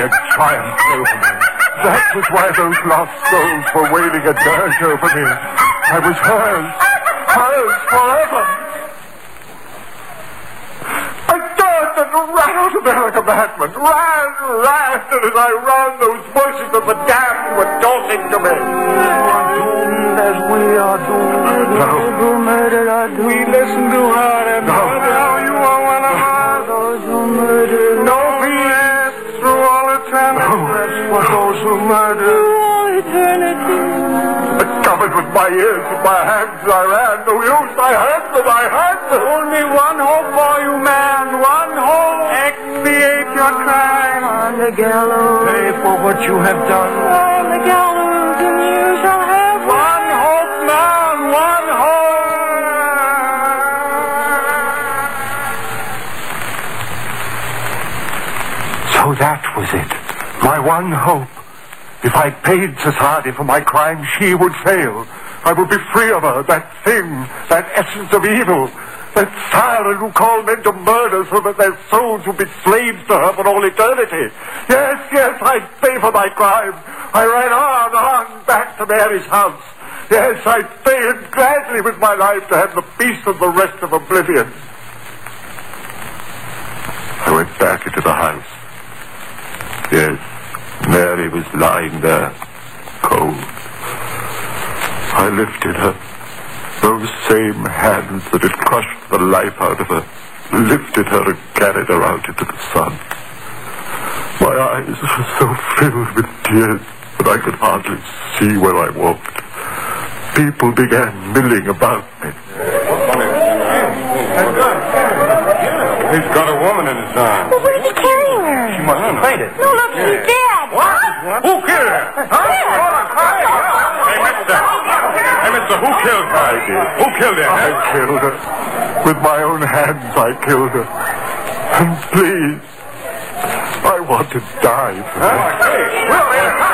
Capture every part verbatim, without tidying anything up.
had triumphed over me. That was why those lost souls were waving a dirge over me. I was hers. Hers forever. I turned and ran out of there like a madman. Ran, ran, and as I ran, those voices of the damned were talking to me. As we are doomed, no. We listen to her and no. how you are one of us. Those who murder, no peace through all eternity. No. For those who murder, through all eternity. I covered with my ears and my hands I ran. No use, I had them, I had them. Only one hope for you, man. One hope. Expiate your crime on the gallows. Pay for what you have done. On the gallows, and you shall have one hope, man. One hope. So that was it. My one hope. If I paid society for my crime, she would fail. I would be free of her, that thing, that essence of evil, that siren who called men to murder so that their souls would be slaves to her for all eternity. Yes, yes, I'd pay for my crime. I ran on, on, back to Mary's house. Yes, I'd paid gladly with my life to have the peace of the rest of oblivion. I went back into the house. Yes. Mary was lying there, cold. I lifted her. Those same hands that had crushed the life out of her lifted her and carried her out into the sun. My eyes were so filled with tears that I could hardly see where I walked. People began milling about me. He's got a woman in his arms. Well, where's he carrying her? She must have fainted. No, look, she's dead. What? Who killed her? Huh? Hey, mister. Hey, mister, who killed her? I did. Who killed her? I killed her. With my own hands, I killed her. And please, I want to die for her. Hey, well,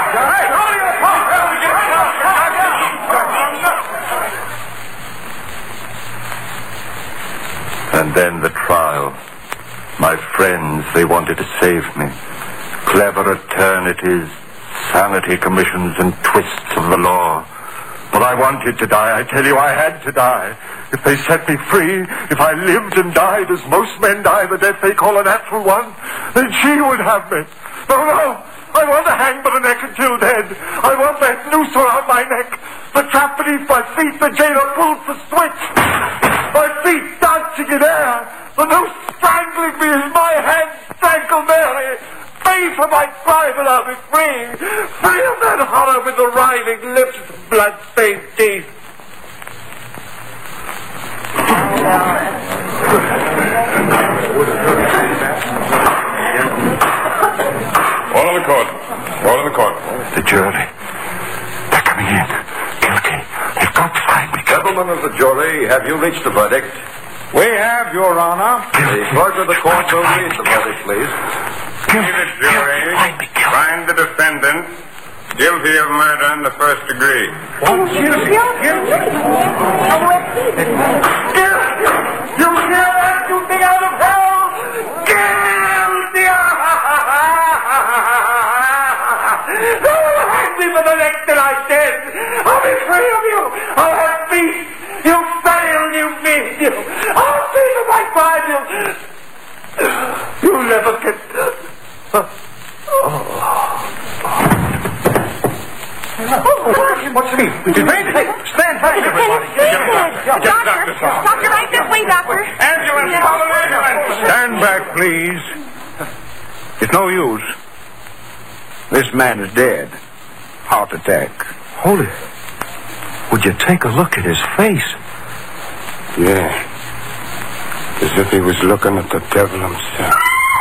And then the trial. My friends, they wanted to save me. Clever eternities, sanity commissions, and twists of the law. But I wanted to die. I tell you, I had to die. If they set me free, if I lived and died as most men die, the death they call a natural one, then she would have me. No, no. I want to hang by the neck until dead. I want that noose around my neck. The trap beneath my feet, the jailer pulls the switch. My feet dancing in air. The noose strangling me as my hands strangle Mary. Pay for my crime and I'll be free. Free of that horror with the writhing lips and blood-stained teeth. Order the court. Order the court. The jury. They're coming in. Guilty. They've got to find me. Gentlemen of the jury, have you reached a verdict? We have, Your Honor. The clerk of the court will read the verdict, please. See the jury. Find the defendant guilty of murder in the first degree. Guilty. You hear that, you thing out of hell? Guilty! Hang me for the neck till I dead. I'll be free of you. I'll have peace. You fail, you mean you. I'll see you my crime. You, you never can. What's the mean? Stand back, everybody. Doctor, doctor, right this way, doctor. Ambulance, call an ambulance. Stand back, please. It's no use. This man is dead. Heart attack. Holy. Would you take a look at his face? Yeah. As if he was looking at the devil himself.